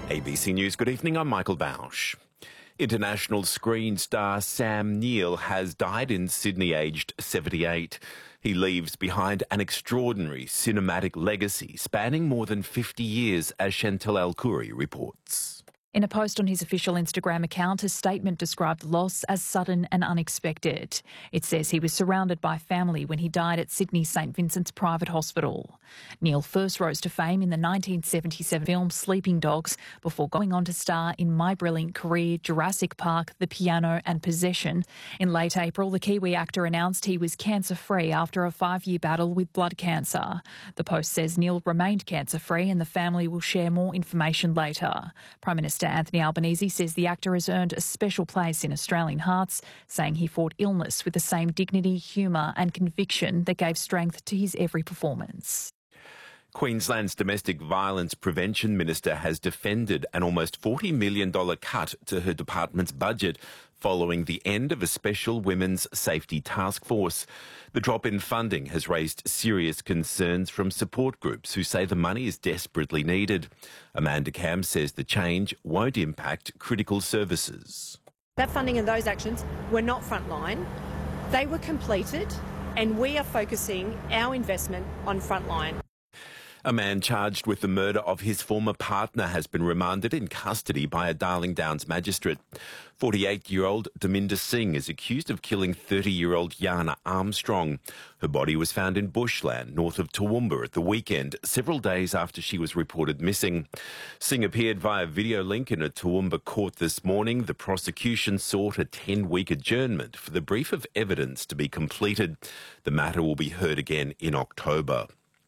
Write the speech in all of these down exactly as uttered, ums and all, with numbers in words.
A B C News, good evening, I'm Michael Bausch. International screen star Sam Neill has died in Sydney aged seventy-eight. He leaves behind an extraordinary cinematic legacy spanning more than fifty years, as Chantal El-Khoury reports. In a post on his official Instagram account, his statement described the loss as sudden and unexpected. It says he was surrounded by family when he died at Sydney St Vincent's Private Hospital. Neill first rose to fame in the nineteen seventy-seven film Sleeping Dogs before going on to star in My Brilliant Career, Jurassic Park, The Piano and Possession. In late April, the Kiwi actor announced he was cancer-free after a five-year battle with blood cancer. The post says Neill remained cancer-free and the family will share more information later. Prime Minister Anthony Albanese says the actor has earned a special place in Australian hearts, saying he fought illness with the same dignity, humour and conviction that gave strength to his every performance. Queensland's Domestic Violence Prevention Minister has defended an almost forty million dollars cut to her department's budget following the end of a special women's safety task force. The drop in funding has raised serious concerns from support groups who say the money is desperately needed. Amanda Cam says the change won't impact critical services. That funding and those actions were not frontline. They were completed, and we are focusing our investment on frontline. A man charged with the murder of his former partner has been remanded in custody by a Darling Downs magistrate. forty-eight-year-old Daminda Singh is accused of killing thirty-year-old Yana Armstrong. Her body was found in bushland north of Toowoomba at the weekend, several days after she was reported missing. Singh appeared via video link in a Toowoomba court this morning. The prosecution sought a ten-week adjournment for the brief of evidence to be completed. The matter will be heard again in October.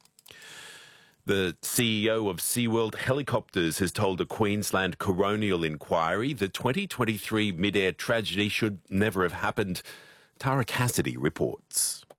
The C E O of SeaWorld Helicopters has told a Queensland coronial inquiry the twenty twenty-three mid-air tragedy should never have happened. Tara Cassidy reports.